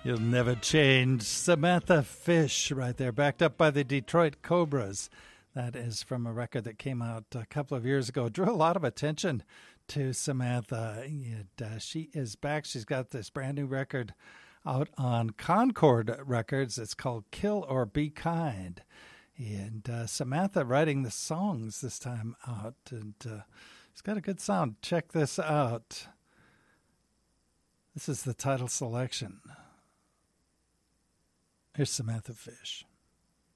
You'll never change. Samantha Fish right there, backed up by the Detroit Cobras. That is from a record that came out a couple of years ago. Drew a lot of attention to Samantha. She is back. She's got this brand new record out on Concord Records. It's called Kill or Be Kind. And Samantha writing the songs this time out. And it's got a good sound. Check this out. This is the title selection. Here's Samantha Fish.